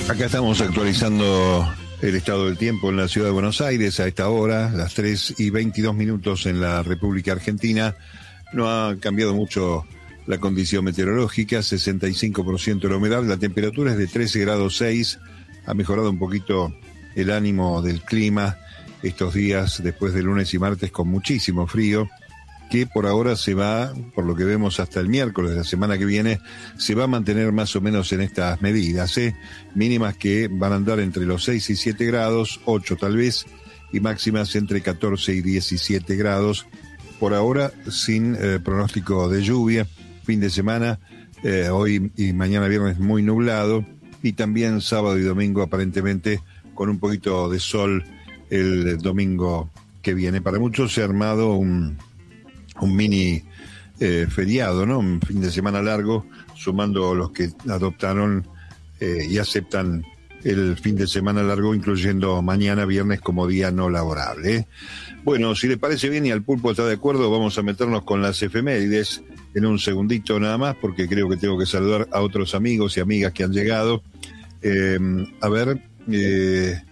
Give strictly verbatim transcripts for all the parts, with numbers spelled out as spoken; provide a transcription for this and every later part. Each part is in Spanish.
Acá estamos actualizando el estado del tiempo en la ciudad de Buenos Aires a esta hora, las tres y veintidós minutos en la República Argentina. No ha cambiado mucho la condición meteorológica, sesenta y cinco por ciento de la humedad, la temperatura es de trece grados seis, ha mejorado un poquito el ánimo del clima estos días después de lunes y martes con muchísimo frío, que por ahora se va, por lo que vemos hasta el miércoles de la semana que viene, se va a mantener más o menos en estas medidas, ¿eh? Mínimas que van a andar entre los seis y siete grados, ocho tal vez, y máximas entre catorce y diecisiete grados. Por ahora, sin eh, pronóstico de lluvia, fin de semana, eh, hoy y mañana viernes muy nublado, y también sábado y domingo aparentemente con un poquito de sol el domingo que viene. Para muchos se ha armado un... un mini eh, feriado, ¿no? Un fin de semana largo, sumando los que adoptaron eh, y aceptan el fin de semana largo, incluyendo mañana viernes como día no laborable, ¿eh? Bueno, si le parece bien y al pulpo está de acuerdo, vamos a meternos con las efemérides en un segundito nada más, porque creo que tengo que saludar a otros amigos y amigas que han llegado. Eh, a ver... Eh,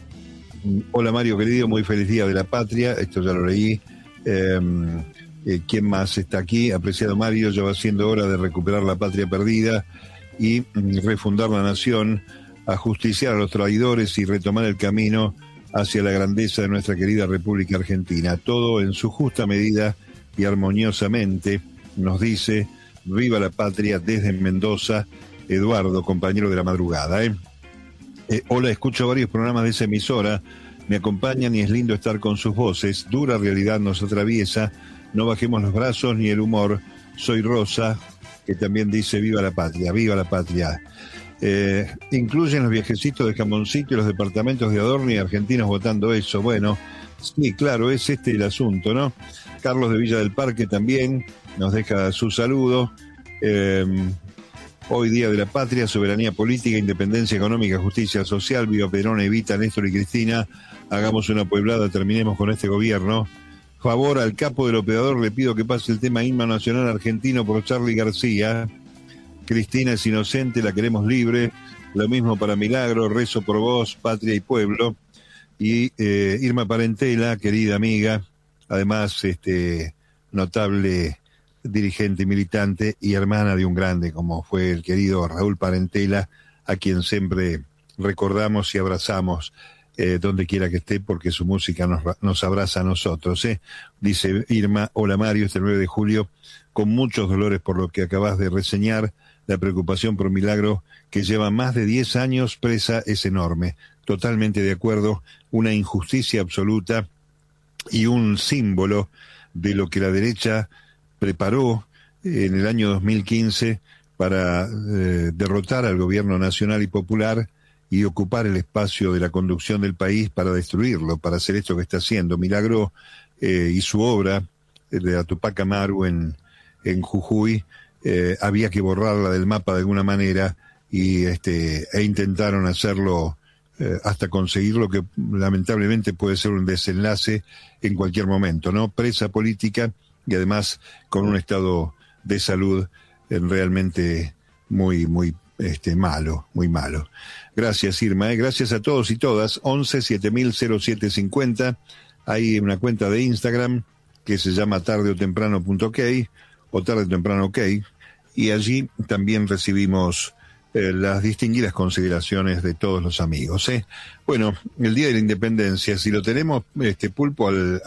hola Mario querido, muy feliz día de la patria, esto ya lo leí. Eh, Eh, ¿Quién más está aquí? Apreciado Mario, ya va siendo hora de recuperar la patria perdida y mm, refundar la nación, ajusticiar a los traidores y retomar el camino hacia la grandeza de nuestra querida República Argentina. Todo en su justa medida y armoniosamente, nos dice, viva la patria desde Mendoza, Eduardo, compañero de la madrugada. ¿eh? Eh, hola, escucho varios programas de esa emisora, me acompañan y es lindo estar con sus voces, dura realidad nos atraviesa. No bajemos los brazos ni el humor. Soy Rosa, que también dice viva la patria, viva la patria. Eh, incluyen los viajecitos de Jamoncito y los departamentos de Adorno y argentinos votando eso. Bueno, sí, claro, es este el asunto, ¿no? Carlos de Villa del Parque también nos deja su saludo. Eh, hoy día de la patria, soberanía política, independencia económica, justicia social, viva Perón, Evita, Néstor y Cristina. Hagamos una pueblada, terminemos con este gobierno. Favor al capo del operador, le pido que pase el tema himno nacional argentino por Charly García. Cristina es inocente, la queremos libre. Lo mismo para Milagro, rezo por vos, patria y pueblo. Y eh, Irma Parentela, querida amiga, además este notable dirigente y militante y hermana de un grande como fue el querido Raúl Parentela, a quien siempre recordamos y abrazamos. Eh, donde quiera que esté, porque su música nos, nos abraza a nosotros, ¿eh? Dice Irma, hola Mario, este nueve de julio, con muchos dolores por lo que acabas de reseñar, la preocupación por Milagro, que lleva más de diez años presa, es enorme. Totalmente de acuerdo, una injusticia absoluta y un símbolo de lo que la derecha preparó en el año dos mil quince para eh, derrotar al gobierno nacional y popular y ocupar el espacio de la conducción del país para destruirlo, para hacer esto que está haciendo. Milagro eh, y su obra, de la Tupac Amaru en, en Jujuy, eh, había que borrarla del mapa de alguna manera y este e intentaron hacerlo eh, hasta conseguir lo que lamentablemente puede ser un desenlace en cualquier momento, ¿no? Presa política y además con un estado de salud eh, realmente muy, muy este malo, muy malo. Gracias Irma, ¿eh? Gracias a todos y todas. once siete mil cero siete cincuenta, hay una cuenta de Instagram que se llama tarde o temprano punto ok o tarde o temprano ok, y allí también recibimos eh, las distinguidas consideraciones de todos los amigos, ¿eh? Bueno, el Día de la Independencia, si lo tenemos, este pulpo al